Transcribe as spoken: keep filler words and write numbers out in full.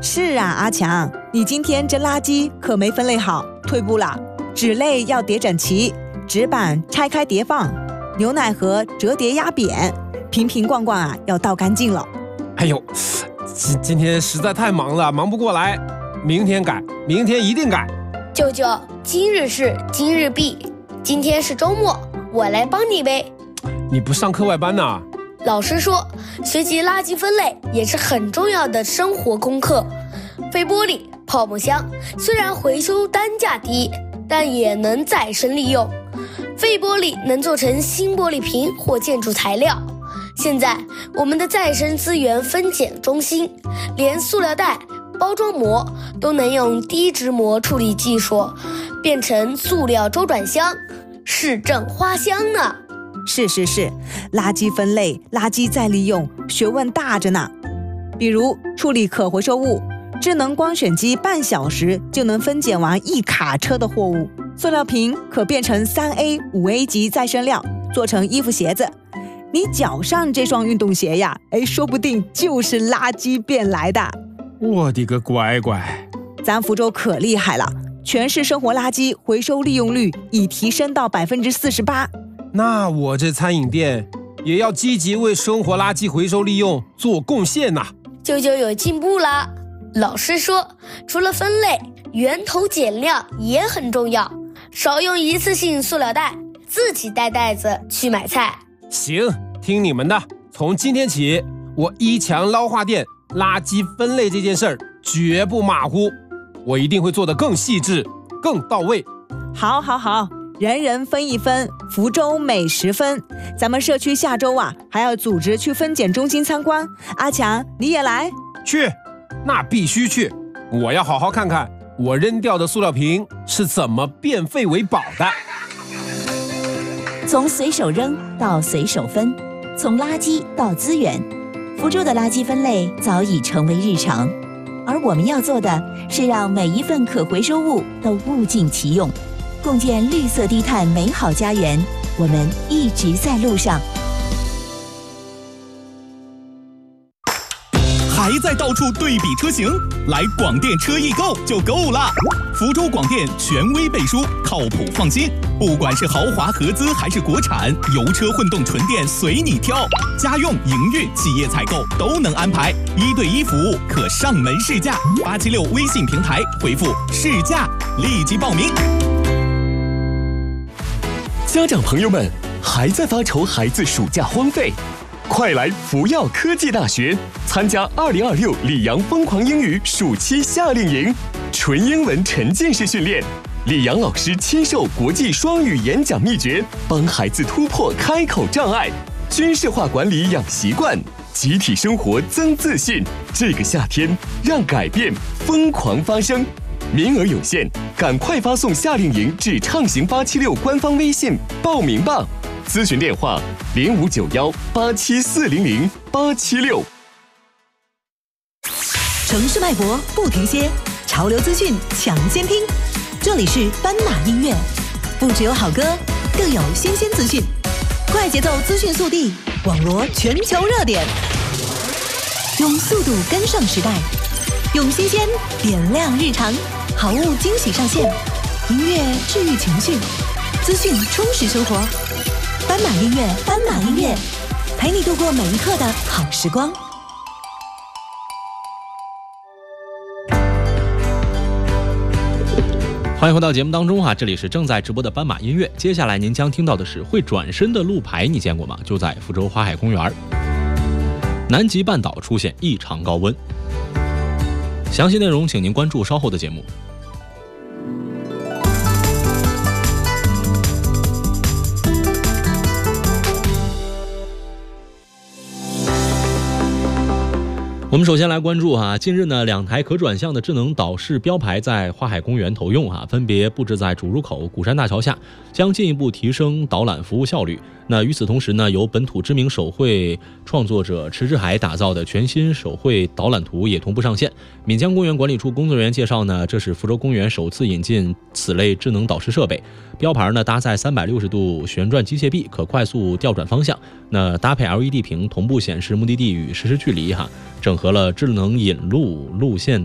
是啊，阿强，你今天这垃圾可没分类好，退步了。纸类要叠整齐，纸板拆开叠放，牛奶盒折叠压扁，瓶瓶罐罐啊要倒干净了。 哎呦，今今天实在太忙了，忙不过来，明天改，明天一定改。 舅舅，今日事今日毕，今天是周末，我来帮你呗。 你不上课外班呢？ 老师说，学习垃圾分类也是很重要的生活功课。废玻璃、泡沫箱虽然回收单价低，但也能再生利用。废玻璃能做成新玻璃瓶或建筑材料。现在我们的再生资源分拣中心，连塑料袋、包装膜都能用低质膜处理技术变成塑料周转箱，市政花香呢。 是是是，垃圾分类、垃圾再利用，学问大着呢。比如处理可回收物，智能光选机半小时就能分拣完一卡车的货物。塑料瓶可变成 三 A、五 A 级再生料，做成衣服鞋子。你脚上这双运动鞋呀，哎，说不定就是垃圾变来的。 我的个乖乖！ 咱福州可厉害了，全市生活垃圾回收利用率已提升到百分之四十八。 那我这餐饮店也要积极为生活垃圾回收利用做贡献呐。 舅舅有进步啦！老师说，除了分类，源头减量也很重要，少用一次性塑料袋，自己带袋子去买菜。 行，听你们的。从今天起，我一强捞化店垃圾分类这件事儿绝不马虎，我一定会做得更细致、更到位。 好，好，好。人人分一分，福州美食分。咱们社区下周啊，还要组织去分拣中心参观。阿强，你也来？ 去，那必须去。我要好好看看我扔掉的塑料瓶是怎么变废为宝的。 从随手扔到随手分，从垃圾到资源，福州的垃圾分类早已成为日常。而我们要做的是让每一份可回收物都物尽其用，共建绿色低碳美好家园，我们一直在路上。 还在到处对比车型？来广电车易购就够了。福州广电权威背书，靠谱放心。不管是豪华合资还是国产，油车混动纯电随你挑，家用、营运、企业采购都能安排，一对一服务，可上门试驾。八七六微信平台回复试驾，立即报名。 家长朋友们，还在发愁孩子暑假荒废？快来福耀科技大学参加二零二六里昂疯狂英语暑期夏令营，纯英文沉浸式训练，里昂老师亲授国际双语演讲秘诀，帮孩子突破开口障碍，军事化管理养习惯，集体生活增自信。这个夏天，让改变疯狂发生。名额有限，赶快发送夏令营至畅行八七六官方微信报名吧。咨询电话零五九幺八七四零零八七六。 城市脉搏不停歇，潮流资讯抢先听。这里是斑马音乐，不只有好歌，更有新鲜资讯，快节奏资讯速递，网罗全球热点，用速度跟上时代，用新鲜点亮日常，好物惊喜上线，音乐治愈情绪，资讯充实生活。斑马音乐，斑马音乐，陪你度过每一刻的好时光。 欢迎回到节目当中啊，这里是正在直播的斑马音乐。接下来您将听到的是会转身的路牌，你见过吗？就在福州花海公园。南极半岛出现异常高温，详细内容请您关注稍后的节目。我们首先来关注哈，近日呢，两台可转向的智能导视标牌在花海公园投用哈，分别布置在主入口、鼓山大桥下，将进一步提升导览服务效率。那与此同时呢，由本土知名手绘创作者池志海打造的全新手绘导览图也同步上线。闽江公园管理处工作人员介绍呢，这是福州公园首次引进此类智能导视设备。标牌呢搭载三百六十度旋转机械臂，可快速调转方向。那搭配 L E D 屏，同步显示目的地与实时距离哈，整合了智能引路路线